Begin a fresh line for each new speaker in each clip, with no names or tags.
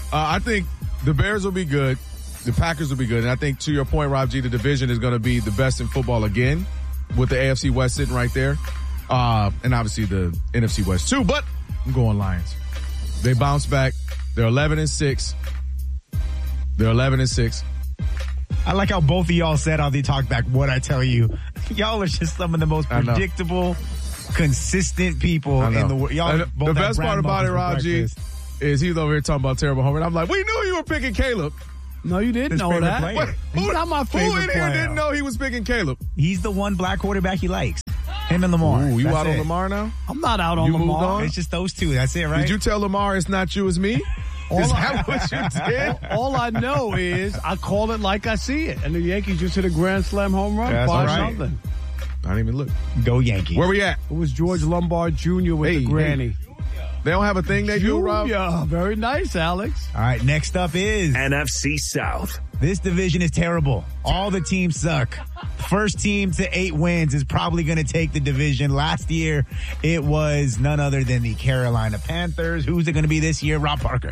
I think the Bears will be good. The Packers will be good. And I think, to your point, Rob G, the division is going to be the best in football again, with the AFC West sitting right there. And obviously the NFC West too. But I'm going Lions. They bounce back. They're 11-6. They're 11-6.
I like how both of y'all said on the talk back, what I tell you. Y'all are just some of the most predictable, consistent people in the world. Y'all
the best part about it, Rob G, is he's over here talking about terrible home. And I'm like, we knew you were picking Caleb.
No, you didn't know that.
Wait,
He's not my favorite
player. Who in here didn't know he was picking Caleb?
He's the one black quarterback he likes. Him and Lamar.
Ooh, you out on Lamar now?
I'm not out on Lamar.
It's just those two. That's it, right?
Did you tell Lamar it's not you, it's me? Is that what you did?
All I know is I call it like I see it. And the Yankees just hit a grand slam home run.
That's
5-0.
I didn't even look.
Go Yankees.
Where we at?
It was George Lombard Jr. with the granny.
They don't have a thing they do, Rob?
Yeah, very nice, Alex.
All right, next up is
NFC South.
This division is terrible. All the teams suck. First team to 8 wins is probably going to take the division. Last year, it was none other than the Carolina Panthers. Who's it going to be this year? Rob Parker.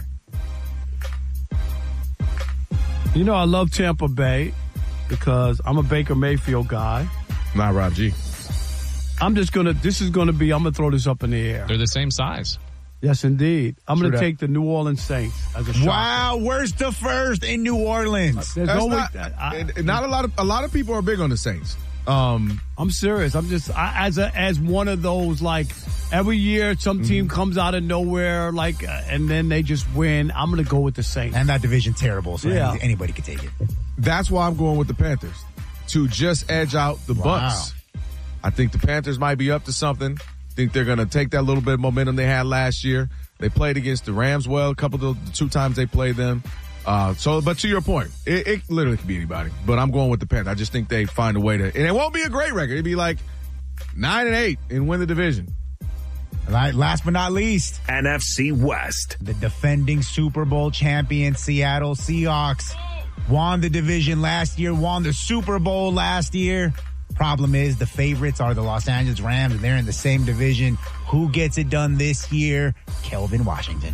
You know, I love Tampa Bay because I'm a Baker Mayfield guy.
Not Rob G.
I'm going to throw this up in the air.
They're the same size.
Yes, indeed. I'm going to take the New Orleans Saints as a shocker.
Wow, worst to first in New Orleans.
There's always
not a lot of people are big on the Saints.
I'm serious. I'm just as one of those, like, every year some team comes out of nowhere, like, and then they just win. I'm going to go with the Saints.
And that division terrible, so anybody could take it.
That's why I'm going with the Panthers to just edge out the Bucs. I think the Panthers might be up to something. I think they're going to take that little bit of momentum they had last year. They played against the Rams well, the 2 times they played them. But to your point, it literally could be anybody. But I'm going with the Panthers. I just think they find a way to, and it won't be a great record. It'd be like 9-8 and win the division.
All right, last but not least,
NFC West.
The defending Super Bowl champion Seattle Seahawks won the division last year, won the Super Bowl last year. Problem is, the favorites are the Los Angeles Rams, and they're in the same division. Who gets it done this year? Kelvin Washington.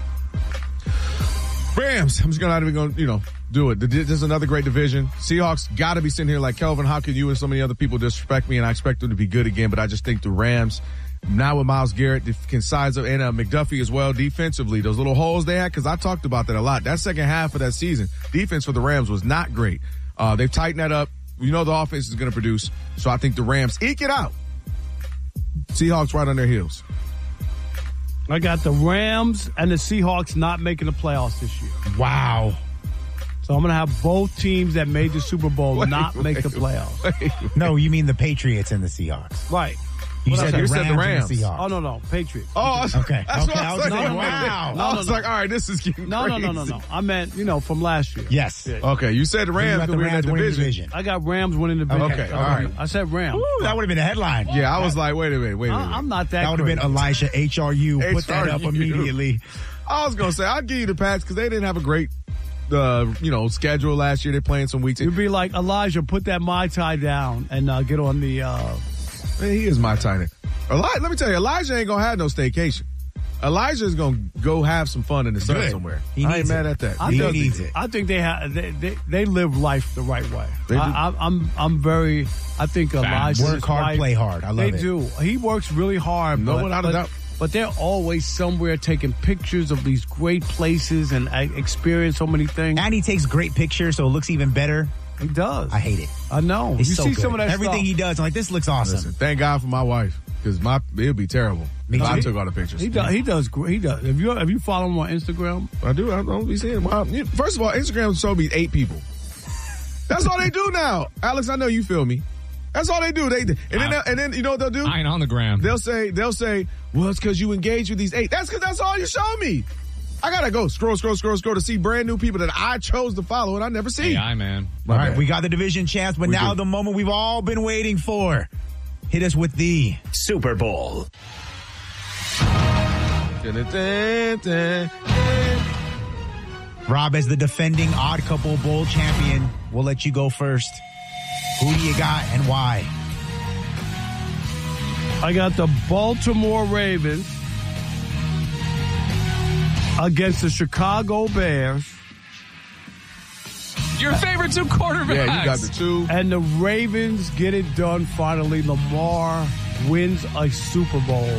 Rams. I'm just not even going to, do it. This is another great division. Seahawks got to be sitting here like, Kelvin, how can you and so many other people disrespect me? And I expect them to be good again, but I just think the Rams, now with Myles Garrett, can size up, and McDuffie as well defensively. Those little holes they had, because I talked about that a lot. That second half of that season, defense for the Rams was not great. They've tightened that up. The offense is going to produce, so I think the Rams eke it out. Seahawks right on their heels.
I got the Rams and the Seahawks not making the playoffs this year.
Wow.
So I'm going to have both teams that made the Super Bowl not make the playoffs.
No, you mean the Patriots and the Seahawks.
Right.
You said the
Rams.
And the Seahawks.
Oh, no. Patriots.
Oh,
okay.
That's what I was
saying.
Wow. I was like, all right, this is getting crazy.
No. I meant, from last year.
Yes.
Yeah.
Okay, you said the Rams
winning the division.
I got Rams winning the division.
Okay, all right.
I said Rams.
Ooh, that would have been a headline.
Yeah, I was like, wait a minute.
I'm not that
That would have been Elijah HRU. Put that up immediately.
I was going to say, I'll give you the Pats because they didn't have a great schedule last year. They're playing some weeks.
You'd be like, Elijah, put that Mai Tai down and get on the...
Man, he is my tight. Let me tell you, Elijah ain't going to have no staycation. Elijah is going to go have some fun in the sun somewhere. I ain't mad at that.
He needs it. I think they live life the right way. I think Elijah
work hard, play hard. I love it.
They do. He works really hard.
No one out of doubt.
But they're always somewhere taking pictures of these great places and experience so many things.
And he takes great pictures, so it looks even better.
He does.
I hate it.
I know.
It's
you
so
see
good.
some of that
Everything he does, I'm like, this looks awesome.
Listen, thank God for my wife, because it'd be terrible if I took all the pictures.
He does great. He does. Have you followed him on Instagram?
I do. I don't be seeing him. First of all, Instagram showed me 8 people. That's all they do now. Alex, I know you feel me. That's all they do. And then you know what they'll do?
I ain't on the gram.
They'll say, well, it's because you engage with these 8. That's because that's all you show me. I gotta go scroll to see brand new people that I chose to follow and I never see.
AI, man.
All right, we got the division champs, but now the moment we've all been waiting for. Hit us with the
Super Bowl.
Rob, as the defending Odd Couple Bowl champion, we'll let you go first. Who do you got and why?
I got the Baltimore Ravens against the Chicago Bears.
Your favorite two quarterbacks.
Yeah, you got the two.
And the Ravens get it done finally. Lamar wins a Super Bowl.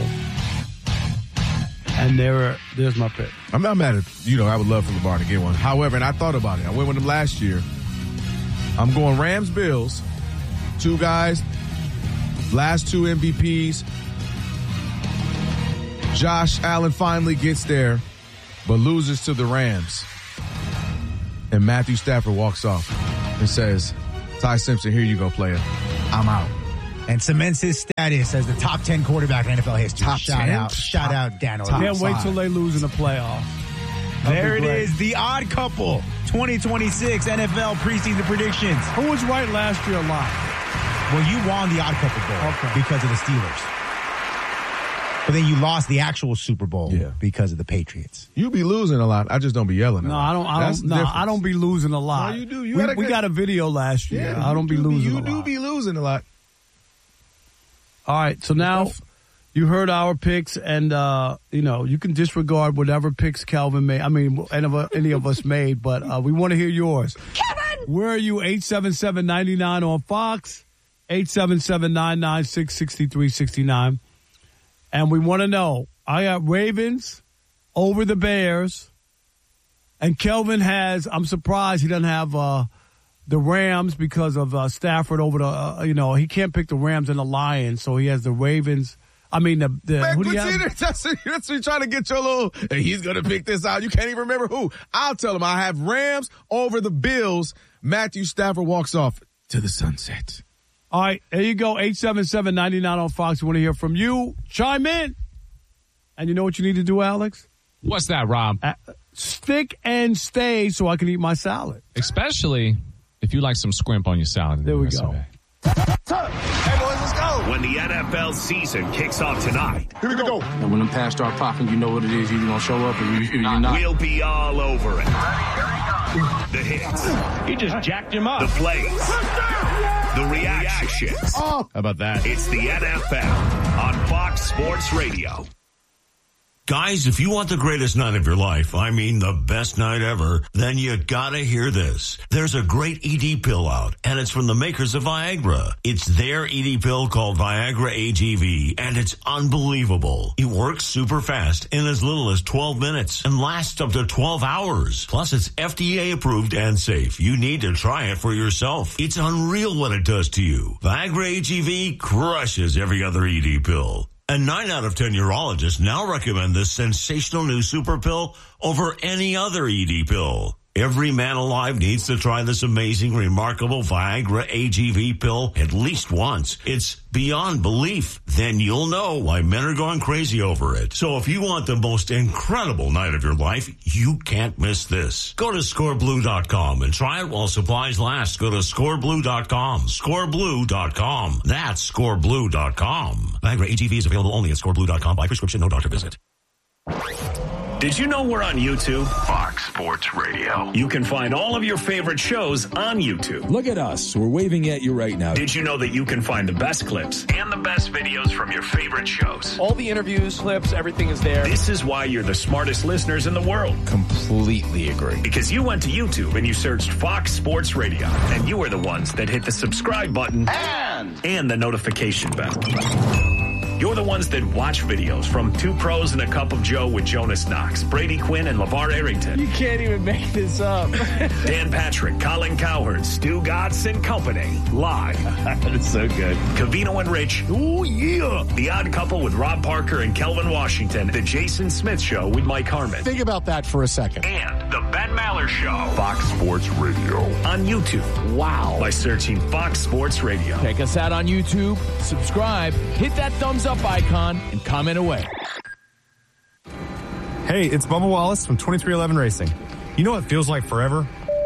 And there's my pick.
I'm not mad at, I would love for Lamar to get one. However, and I thought about it. I went with him last year. I'm going Rams-Bills. Two guys. Last two MVPs. Josh Allen finally gets there, but loses to the Rams. And Matthew Stafford walks off and says, Ty Simpson, here you go, player. I'm out.
And cements his status as the top 10 quarterback in NFL history.
Top 10?
Shout out, Dan Orlovsky.
Can't wait till they lose in the playoffs.
There it is, the Odd Couple 2026 NFL preseason predictions.
Who was right last year live?
Well, you won the Odd Couple Bowl because of the Steelers. But then you lost the actual Super Bowl because of the Patriots.
You be losing a lot. I just don't be yelling a lot.
I don't be losing a lot.
No, you do.
We got a video last year. I don't be losing a lot.
You do be losing a lot.
All right, so now you heard our picks, and you can disregard whatever picks Calvin made. I mean, any of us made, but we want to hear yours. Kevin, where are you? 877-99 on Fox, 877-996-6369, and we want to know. I got Ravens over the Bears, and Kelvin has. I'm surprised he doesn't have the Rams because of Stafford over the, he can't pick the Rams and the Lions, so he has the Ravens. I mean, who do you have?
That's you trying to get your little, he's going to pick this out. You can't even remember who. I'll tell him I have Rams over the Bills. Matthew Stafford walks off to the sunset.
All right, there you go, 877-99 on Fox. We want to hear from you. Chime in. And you know what you need to do, Alex?
What's that, Rob?
Stick and stay so I can eat my salad.
Especially if you like some scrimp on your salad.
There we go.
Hey, boys, let's go. When the NFL season kicks off tonight.
Here we go. And when them pass start popping, you know what it is. You're going to show up or you're not.
We'll be all over it. The hits.
You just jacked him up.
The plays. The reactions.
How about that?
It's the NFL on Fox Sports Radio.
Guys, if you want the greatest night of your life, I mean the best night ever, then you gotta hear this. There's a great ED pill out, and it's from the makers of Viagra. It's their ED pill called Viagra AGV, and it's unbelievable. It works super fast in as little as 12 minutes and lasts up to 12 hours. Plus, it's FDA approved and safe. You need to try it for yourself. It's unreal what it does to you. Viagra AGV crushes every other ED pill. And 9 out of 10 urologists now recommend this sensational new super pill over any other ED pill. Every man alive needs to try this amazing, remarkable Viagra AGV pill at least once. It's beyond belief. Then you'll know why men are going crazy over it. So if you want the most incredible night of your life, you can't miss this. Go to scoreblue.com and try it while supplies last. Go to scoreblue.com. Scoreblue.com. That's scoreblue.com. Viagra AGV is available only at scoreblue.com by prescription, no doctor visit.
Did you know we're on YouTube?
Fox Sports Radio.
You can find all of your favorite shows on YouTube.
Look at us. We're waving at you right now.
Did you know that you can find the best clips and the best videos from your favorite shows?
All the interviews, clips, everything is there.
This is why you're the smartest listeners in the world.
Completely agree.
Because you went to YouTube and you searched Fox Sports Radio, and you were the ones that hit the subscribe button and the notification bell. You're the ones that watch videos from Two Pros and a Cup of Joe with Jonas Knox, Brady Quinn, and LeVar Arrington.
You can't even make this up.
Dan Patrick, Colin Cowherd, Stu Gatz and Company. Live.
That's so good.
Covino and Rich. Ooh, yeah. The Odd Couple with Rob Parker and Kelvin Washington. The Jason Smith Show with Mike Harmon.
Think about that for a second.
And the Ben Maller Show.
Fox Sports Radio.
On YouTube.
Wow.
By searching Fox Sports Radio.
Check us out on YouTube. Subscribe. Hit that thumbs up icon and comment away.
Hey, it's Bubba Wallace from 2311 Racing. You know what feels like forever?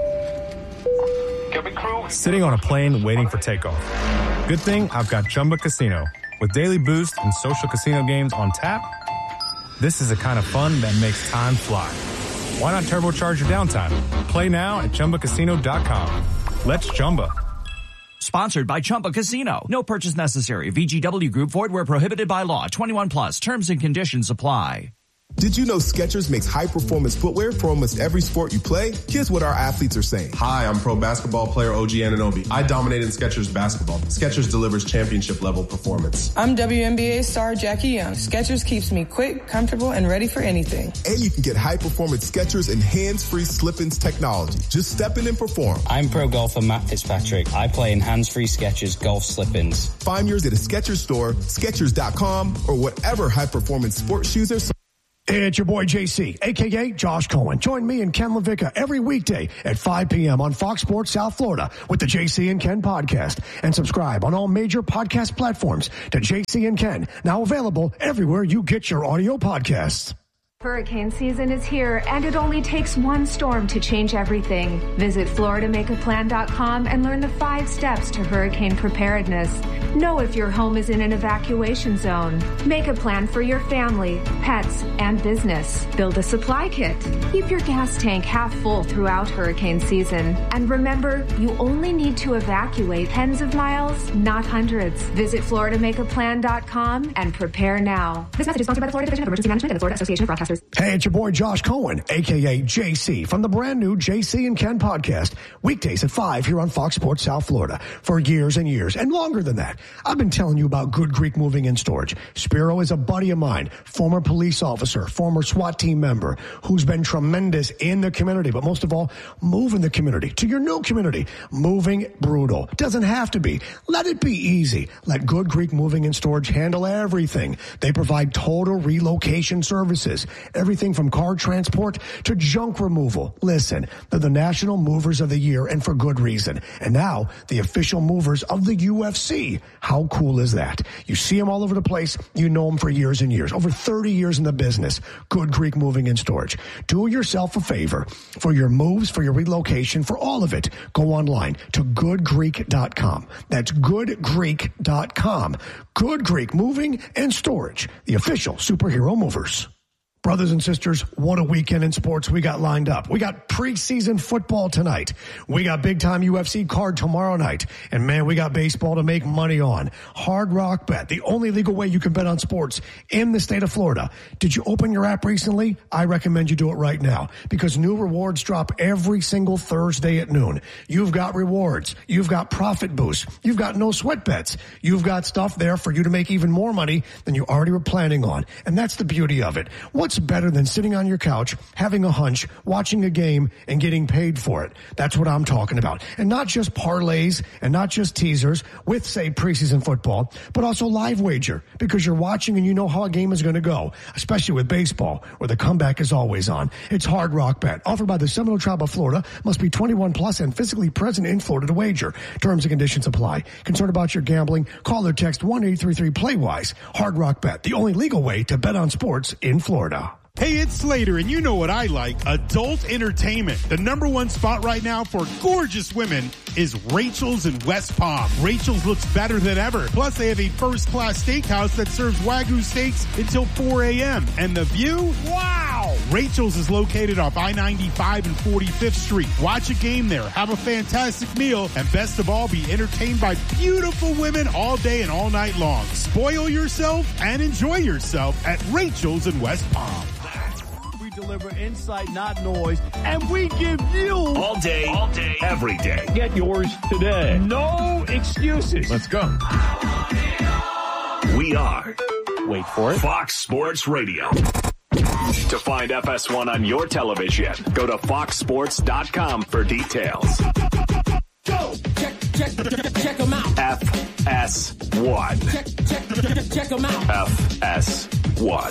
Sitting on a plane waiting for takeoff. Good thing I've got Chumba Casino. With daily boost and social casino games on tap, this is the kind of fun that makes time fly. Why not turbocharge your downtime? Play now at ChumbaCasino.com. Let's Chumba.
Sponsored by Chumba Casino. No purchase necessary. VGW Group. Void where prohibited by law. 21 plus. Terms and conditions apply.
Did you know Skechers makes high-performance footwear for almost every sport you play? Here's what our athletes are saying.
Hi, I'm pro basketball player OG Anunoby. I dominate in Skechers basketball. Skechers delivers championship-level performance.
I'm WNBA star Jackie Young. Skechers keeps me quick, comfortable, and ready for anything.
And you can get high-performance Skechers and hands-free slip-ins technology. Just step in and perform.
I'm pro golfer Matt Fitzpatrick. I play in hands-free Skechers golf slip-ins.
Find yours at a Skechers store, Skechers.com, or whatever high-performance sports shoes are sold.
It's your boy JC, a.k.a. Josh Cohen. Join me and Ken LaVicka every weekday at 5 p.m. on Fox Sports South Florida with the JC and Ken podcast. And subscribe on all major podcast platforms to JC and Ken, now available everywhere you get your audio podcasts.
Hurricane season is here, and it only takes one storm to change everything. Visit FloridaMakeAPlan.com and learn the 5 steps to hurricane preparedness. Know if your home is in an evacuation zone. Make a plan for your family, pets, and business. Build a supply kit. Keep your gas tank half full throughout hurricane season. And remember, you only need to evacuate tens of miles, not hundreds. Visit FloridaMakeAPlan.com and prepare now. This message is sponsored by the Florida Division of Emergency Management and the Florida Association of Broadcasters.
Hey, it's your boy Josh Cohen, a.k.a. JC, from the brand new JC and Ken podcast, weekdays at 5 here on Fox Sports South Florida. For years and years, and longer than that, I've been telling you about Good Greek Moving and Storage. Spiro is a buddy of mine, former police officer, former SWAT team member, who's been tremendous in the community, but most of all, moving the community to your new community. Moving brutal. Doesn't have to be. Let it be easy. Let Good Greek Moving and Storage handle everything. They provide total relocation services. Everything from car transport to junk removal. Listen, they're the National Movers of the Year, and for good reason. And now, the official movers of the UFC. How cool is that? You see them all over the place. You know them for years and years. Over 30 years in the business. Good Greek Moving and Storage. Do yourself a favor. For your moves, for your relocation, for all of it, go online to goodgreek.com. That's goodgreek.com. Good Greek Moving and Storage. The official superhero movers. Brothers and sisters, what a weekend in sports we got lined up. We got preseason football tonight. We got big-time UFC card tomorrow night. And, man, we got baseball to make money on. Hard Rock Bet, the only legal way you can bet on sports in the state of Florida. Did you open your app recently? I recommend you do it right now because new rewards drop every single Thursday at noon. You've got rewards. You've got profit boosts. You've got no sweat bets. You've got stuff there for you to make even more money than you already were planning on. And that's the beauty of it. What's better than sitting on your couch, having a hunch, watching a game, and getting paid for it? That's what I'm talking about. And not just parlays and not just teasers with, say, preseason football, but also live wager because you're watching and you know how a game is going to go, especially with baseball where the comeback is always on. It's Hard Rock Bet, offered by the Seminole Tribe of Florida, must be 21 plus and physically present in Florida to wager. Terms and conditions apply. Concerned about your gambling? Call or text 1-833-PLAY-WISE. Hard Rock Bet, the only legal way to bet on sports in Florida.
Hey, it's Slater, and you know what I like. Adult entertainment. The number one spot right now for gorgeous women is Rachel's in West Palm. Rachel's looks better than ever. Plus, they have a first-class steakhouse that serves Wagyu steaks until 4 a.m. And the view? Wow! Rachel's is located off I-95 and 45th Street. Watch a game there, have a fantastic meal, and best of all, be entertained by beautiful women all day and all night long. Spoil yourself and enjoy yourself at Rachel's in West Palm.
Deliver insight, not noise, and we give you
all day, every day.
Get yours today. No excuses.
Let's go.
We are,
wait for it,
Fox Sports Radio. To find FS1 on your television, go to foxsports.com for details.
Go! Check them out.
FS1.
Check them out.
FS1.